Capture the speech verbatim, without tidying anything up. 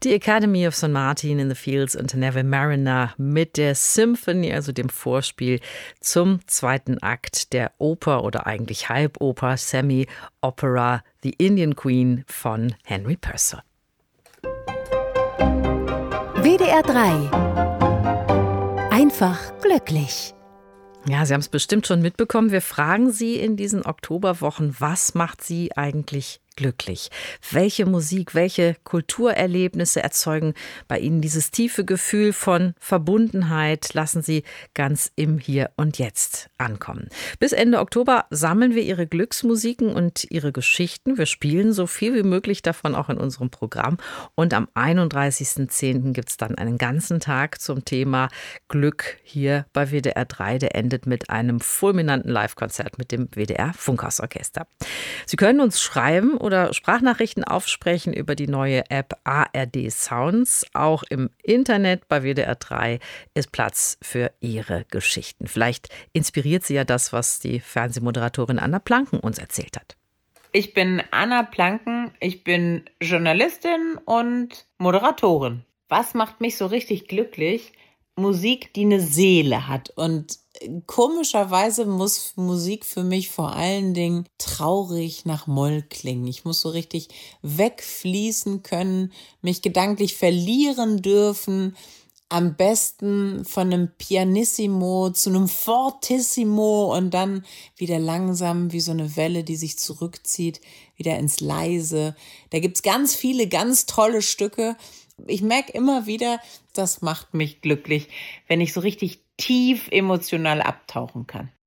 Die Academy of Saint Martin in the Fields und Neville Mariner mit der Symphony, also dem Vorspiel zum zweiten Akt der Oper oder eigentlich Halboper, Semi-Opera The Indian Queen von Henry Purcell. W D R drei. Einfach glücklich. Ja, Sie haben es bestimmt schon mitbekommen. Wir fragen Sie in diesen Oktoberwochen, was macht Sie eigentlich glücklich? Welche Musik, welche Kulturerlebnisse erzeugen bei Ihnen dieses tiefe Gefühl von Verbundenheit? Lassen Sie ganz im Hier und Jetzt ankommen. Bis Ende Oktober sammeln wir Ihre Glücksmusiken und Ihre Geschichten. Wir spielen so viel wie möglich davon auch in unserem Programm. Und am einunddreißigsten zehnten gibt es dann einen ganzen Tag zum Thema Glück hier bei W D R drei. Der endet mit einem fulminanten Live-Konzert mit dem W D R Funkhausorchester. Sie können uns schreiben oder Sprachnachrichten aufsprechen über die neue App A R D Sounds. Auch im Internet bei W D R drei ist Platz für Ihre Geschichten. Vielleicht inspiriert Sie ja das, was die Fernsehmoderatorin Anna Planken uns erzählt hat. Ich bin Anna Planken, ich bin Journalistin und Moderatorin. Was macht mich so richtig glücklich? Musik, die eine Seele hat. Und komischerweise muss Musik für mich vor allen Dingen traurig nach Moll klingen. Ich muss so richtig wegfließen können, mich gedanklich verlieren dürfen. Am besten von einem Pianissimo zu einem Fortissimo und dann wieder langsam wie so eine Welle, die sich zurückzieht, wieder ins Leise. Da gibt's ganz viele ganz tolle Stücke. Ich merke immer wieder, das macht mich glücklich, wenn ich so richtig tief emotional abtauchen kann.